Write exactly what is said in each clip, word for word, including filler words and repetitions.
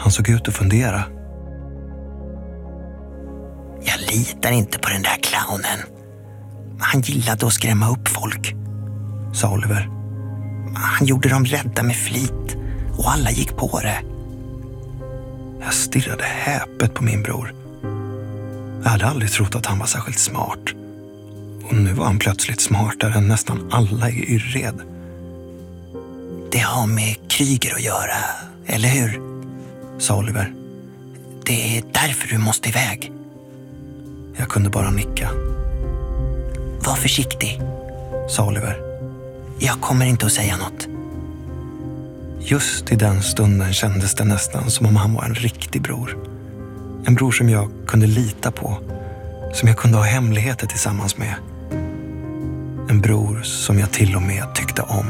Han såg ut att fundera. Jag litar inte på den där clownen. Han gillade att skrämma upp folk, sa Oliver. Han gjorde dem rädda med flit och alla gick på det. Jag stirrade häpet på min bror. Jag hade aldrig trott att han var särskilt smart. Och nu var han plötsligt smartare än nästan alla i Yrred. Det har med Kryger att göra, eller hur? Sa Oliver. Det är därför du måste iväg. Jag kunde bara nicka. Var försiktig, sa Oliver. Jag kommer inte att säga något. Just i den stunden kändes det nästan som om han var en riktig bror. En bror som jag kunde lita på. Som jag kunde ha hemligheter tillsammans med. En bror som jag till och med tyckte om.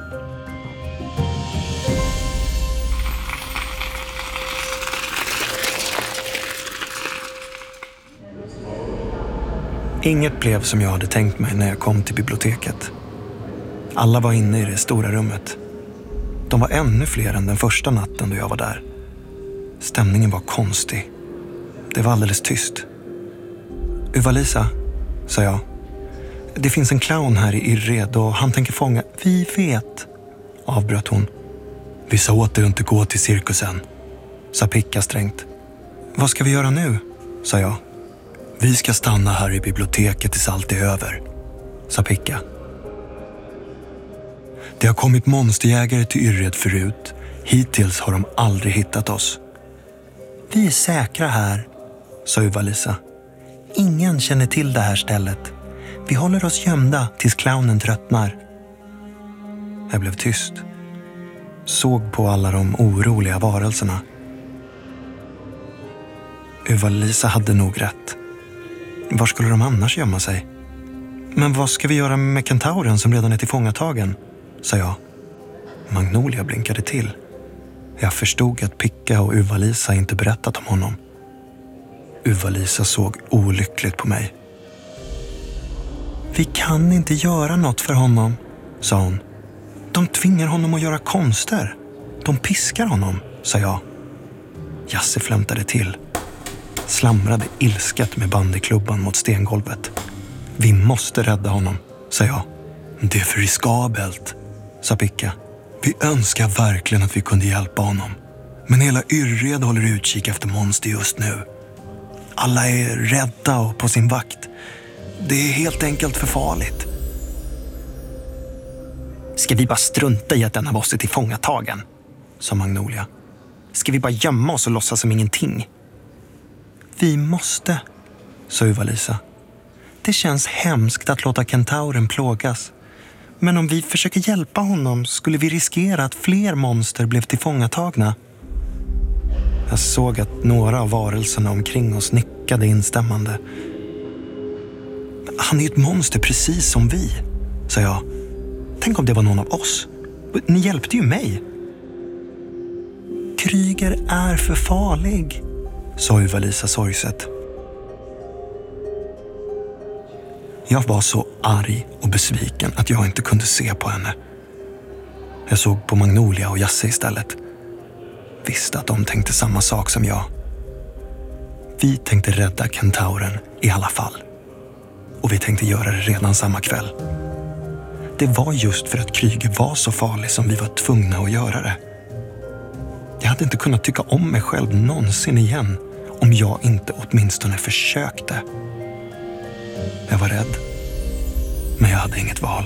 Inget blev som jag hade tänkt mig när jag kom till biblioteket. Alla var inne i det stora rummet. De var ännu fler än den första natten då jag var där. Stämningen var konstig. Det var alldeles tyst. Uva-Lisa, sa jag. Det finns en clown här i Yrred och han tänker fånga... Vi vet, avbröt hon. Vi sa åt dig att inte gå till cirkusen, sa Picka strängt. Vad ska vi göra nu, sa jag. Vi ska stanna här i biblioteket tills allt är över, sa Picka. Det har kommit monsterjägare till Yrred förut. Hittills har de aldrig hittat oss. Vi är säkra här, sa Uva-Lisa. Ingen känner till det här stället. Vi håller oss gömda tills clownen tröttnar. Jag blev tyst. Såg på alla de oroliga varelserna. Uva-Lisa hade nog rätt. Var skulle de annars gömma sig? Men vad ska vi göra med kentauren som redan är tillfångatagen? Sa jag. Magnolia blinkade till. Jag förstod att Picka och Uva-Lisa inte berättat om honom. Uva-Lisa såg olyckligt på mig. Vi kan inte göra något för honom, sa hon. De tvingar honom att göra konster. De piskar honom, sa jag. Jasse flämtade till. Slamrade ilsket med bandyklubban mot stengolvet. Vi måste rädda honom, sa jag. Det är för riskabelt, sa Picka. Vi önskar verkligen att vi kunde hjälpa honom. Men hela Yrred håller utkik efter monster just nu. Alla är rädda och på sin vakt. Det är helt enkelt för farligt. Ska vi bara strunta i att den av oss är tillfångatagen, sa Magnolia. Ska vi bara gömma oss och låtsas som ingenting? Vi måste, sa Uva-Lisa. Det känns hemskt att låta kentauren plågas. Men om vi försöker hjälpa honom skulle vi riskera att fler monster blev tillfångatagna. Jag såg att några av varelserna omkring oss nickade instämmande. Han är ju ett monster precis som vi, sa jag. Tänk om det var någon av oss. Ni hjälpte ju mig. Kryger är för farlig, sa Uva-Lisa sorgset. Jag var så arg och besviken att jag inte kunde se på henne. Jag såg på Magnolia och Jasse istället. Visste att de tänkte samma sak som jag. Vi tänkte rädda kentauren i alla fall. Och vi tänkte göra det redan samma kväll. Det var just för att Kryger var så farlig som vi var tvungna att göra det. Jag hade inte kunnat tycka om mig själv någonsin igen om jag inte åtminstone försökte. Jag var rädd, men jag hade inget val.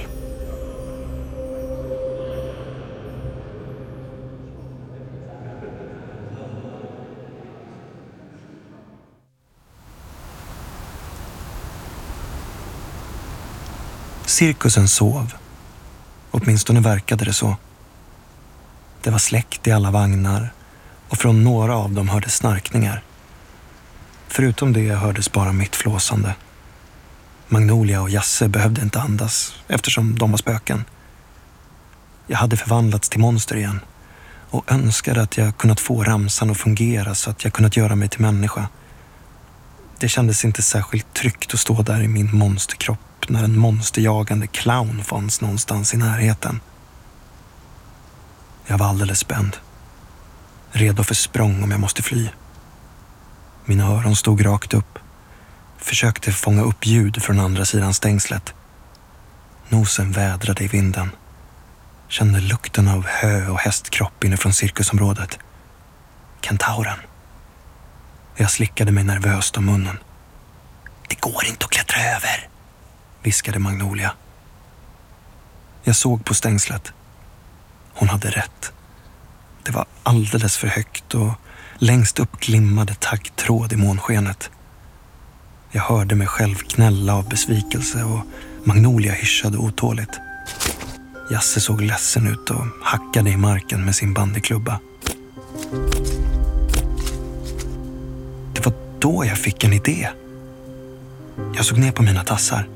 Cirkusen sov. Åtminstone verkade det så. Det var släckt i alla vagnar och från några av dem hördes snarkningar. Förutom det hördes bara mitt flåsande. Magnolia och Jasse behövde inte andas eftersom de var spöken. Jag hade förvandlats till monster igen och önskade att jag kunnat få ramsan att fungera så att jag kunnat göra mig till människa. Det kändes inte särskilt tryggt att stå där i min monsterkropp när en monsterjagande clown fanns någonstans i närheten. Jag var alldeles spänd. redo för språng om jag måste fly. Mina öron stod rakt upp, försökte fånga upp ljud från andra sidan stängslet. Nosen vädrade i vinden. Kände lukten av hö och hästkropp inifrån cirkusområdet. Kentauren. Jag slickade mig nervöst om munnen. Det går inte att klättra över, viskade Magnolia. Jag såg på stängslet. Hon hade rätt. Det var alldeles för högt och längst upp glimmade taggtråd i månskenet. Jag hörde mig själv knälla av besvikelse och Magnolia hyschade otåligt. Jasse såg ledsen ut och hackade i marken med sin bandyklubba. Det var då jag fick en idé. Jag såg ner på mina tassar.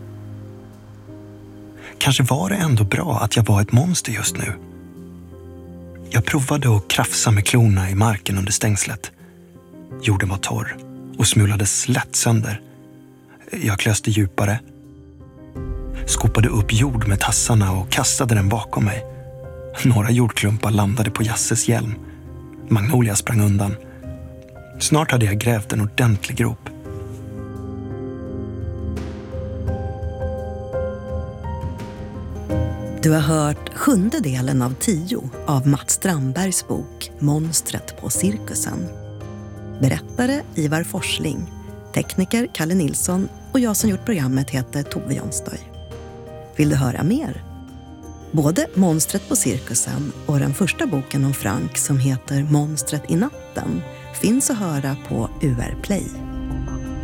Kanske var det ändå bra att jag var ett monster just nu. Jag provade att krafsa med klorna i marken under stängslet. Jorden var torr och smulades lätt sönder. Jag klöste djupare. Skopade upp jord med tassarna och kastade den bakom mig. Några jordklumpar landade på Jasses hjälm. Magnolia sprang undan. Snart hade jag grävt en ordentlig grop. Du har hört sjunde delen av tio av Mats Strandbergs bok Monstret på cirkusen. Berättare Ivar Forsling, tekniker Kalle Nilsson och jag som gjort programmet heter Tove Jonsdøy. Vill du höra mer? Både Monstret på cirkusen och den första boken om Frank som heter Monstret i natten finns att höra på U R Play.